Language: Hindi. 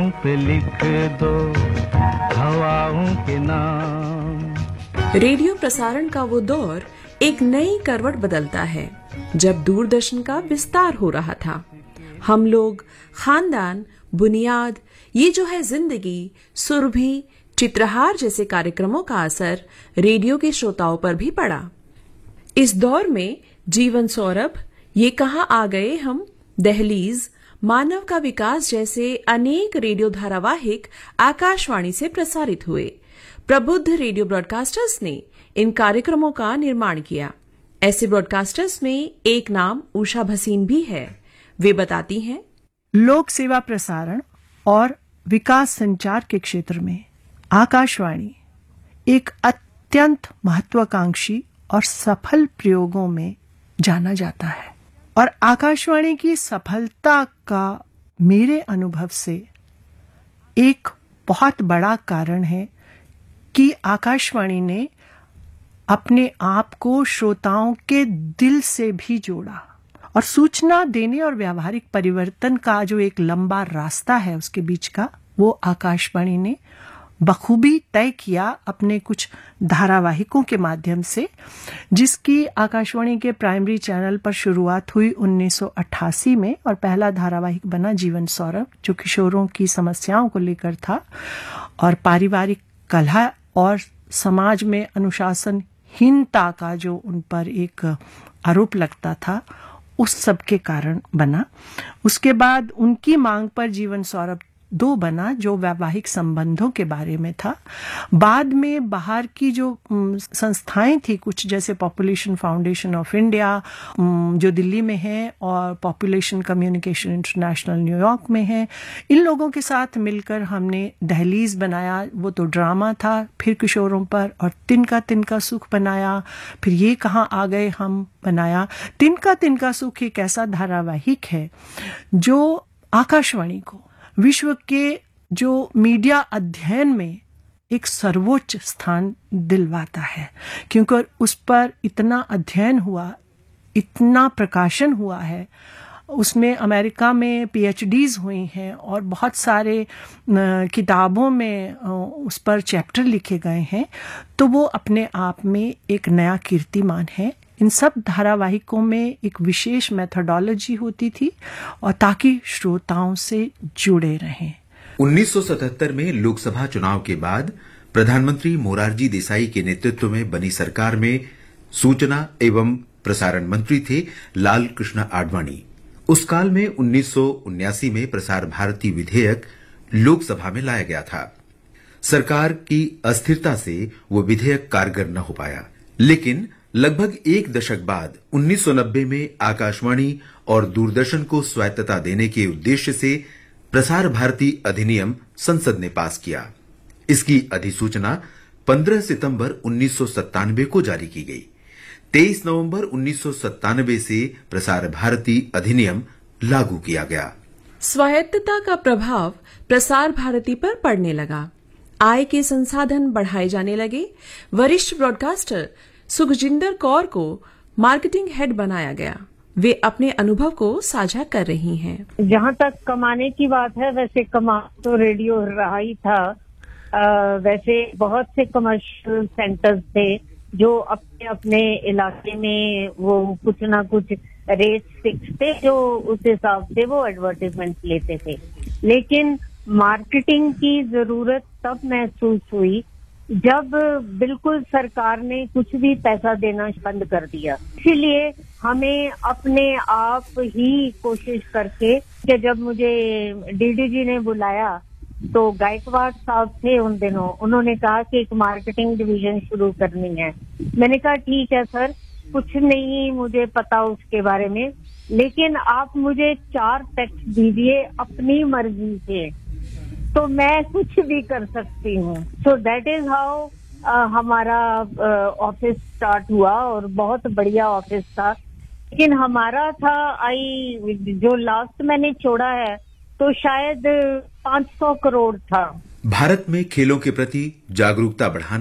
पे लिख दो हवाओं के नाम। रेडियो प्रसारण का वो दौर एक नई करवट बदलता है जब दूरदर्शन का विस्तार हो रहा था। हम लोग, खानदान, बुनियाद, ये जो है जिंदगी, सुरभि, चित्रहार जैसे कार्यक्रमों का असर रेडियो के श्रोताओं पर भी पड़ा। इस दौर में जीवन सौरभ, ये कहाँ आ गए हम, दहलीज, मानव का विकास जैसे अनेक रेडियो धारावाहिक आकाशवाणी से प्रसारित हुए। प्रबुद्ध रेडियो ब्रॉडकास्टर्स ने इन कार्यक्रमों का निर्माण किया। ऐसे ब्रॉडकास्टर्स में एक नाम उषा भसीन भी है। वे बताती हैं, लोक सेवा प्रसारण और विकास संचार के क्षेत्र में आकाशवाणी एक अत्यंत महत्वाकांक्षी और सफल प्रयोगों में जाना जाता है। और आकाशवाणी की सफलता का मेरे अनुभव से एक बहुत बड़ा कारण है कि आकाशवाणी ने अपने आप को श्रोताओं के दिल से भी जोड़ा और सूचना देने और व्यावहारिक परिवर्तन का जो एक लंबा रास्ता है उसके बीच का, वो आकाशवाणी ने बखूबी तय किया अपने कुछ धारावाहिकों के माध्यम से, जिसकी आकाशवाणी के प्राइमरी चैनल पर शुरुआत हुई 1988 में और पहला धारावाहिक बना जीवन सौरभ, जो किशोरों की समस्याओं को लेकर था और पारिवारिक कलह और समाज में अनुशासनहीनता का जो उन पर एक आरोप लगता था, उस सब के कारण बना। उसके बाद उनकी मांग पर जीवन सौरभ 2 बना, जो वैवाहिक संबंधों के बारे में था। बाद में बाहर की जो संस्थाएं थी कुछ, जैसे पॉपुलेशन फाउंडेशन ऑफ इंडिया जो दिल्ली में है और पॉपुलेशन कम्युनिकेशन इंटरनेशनल न्यूयॉर्क में है, इन लोगों के साथ मिलकर हमने दहलीज बनाया। वो तो ड्रामा था, फिर किशोरों पर, और तिनका तिनका सुख बनाया, फिर ये कहाँ आ गए हम बनाया। तिनका तिनका सुख एक ऐसा धारावाहिक है जो आकाशवाणी को विश्व के जो मीडिया अध्ययन में एक सर्वोच्च स्थान दिलवाता है, क्योंकि उस पर इतना अध्ययन हुआ, इतना प्रकाशन हुआ है, उसमें अमेरिका में पीएचडीज हुई हैं और बहुत सारे किताबों में उस पर चैप्टर लिखे गए हैं। तो वो अपने आप में एक नया कीर्तिमान है। इन सब धारावाहिकों में एक विशेष मेथोडोलॉजी होती थी और ताकि श्रोताओं से जुड़े रहें। 1977 में लोकसभा चुनाव के बाद प्रधानमंत्री मोरारजी देसाई के नेतृत्व में बनी सरकार में सूचना एवं प्रसारण मंत्री थे लाल कृष्ण आडवाणी। उस काल में 1979 में प्रसार भारती विधेयक लोकसभा में लाया गया था। सरकार की अस्थिरता से वो विधेयक कारगर न हो पाया, लेकिन लगभग एक दशक बाद 1990 में आकाशवाणी और दूरदर्शन को स्वायत्तता देने के उद्देश्य से प्रसार भारती अधिनियम संसद ने पास किया। इसकी अधिसूचना 15 सितंबर 1997 को जारी की गई। 23 नवंबर 1997 से प्रसार भारती अधिनियम लागू किया गया। स्वायत्तता का प्रभाव प्रसार भारती पर पड़ने लगा। आय के संसाधन बढ़ाए जाने लगे। वरिष्ठ ब्रॉडकास्टर सुखजिंदर कौर को मार्केटिंग हेड बनाया गया। वे अपने अनुभव को साझा कर रही हैं। जहाँ तक कमाने की बात है, वैसे कमा तो रेडियो रहा ही था। वैसे बहुत से कमर्शियल सेंटर्स थे जो अपने अपने इलाके में वो कुछ ना कुछ रेट फिक्स थे, जो उस हिसाब से वो एडवर्टाइजमेंट लेते थे। लेकिन मार्केटिंग की जरूरत तब महसूस हुई जब बिल्कुल सरकार ने कुछ भी पैसा देना बंद कर दिया। इसीलिए हमें अपने आप ही कोशिश करके, कि जब मुझे डीडीजी ने बुलाया तो गायकवाड़ साहब थे उन दिनों, उन्होंने कहा कि एक मार्केटिंग डिवीजन शुरू करनी है। मैंने कहा ठीक है सर, कुछ नहीं मुझे पता उसके बारे में, लेकिन आप मुझे 4 टेक्स्ट दीजिए अपनी मर्जी से, तो मैं कुछ भी कर सकती हूँ। सो दैट इज हाउ हमारा ऑफिस स्टार्ट हुआ और बहुत बढ़िया ऑफिस था। लेकिन हमारा था जो लास्ट मैंने छोड़ा है तो शायद 500 करोड़ था। भारत में खेलों के प्रति जागरूकता बढ़ाने